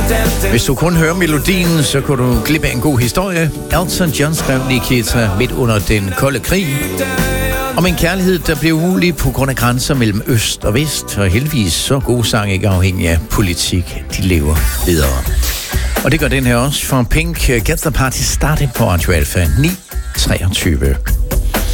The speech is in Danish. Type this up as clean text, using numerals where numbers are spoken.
Hvis du kun hører melodien, så kunne du glippe af en god historie. Elton John skrev Nikita midt under den kolde krig. Om en kærlighed, der blev umulig på grund af grænser mellem øst og vest. Og heldigvis så god sang ikke afhængig af politik. De lever videre. Og det gør den her også for Pink. Get the Party Started på Radio Alpha 9:23.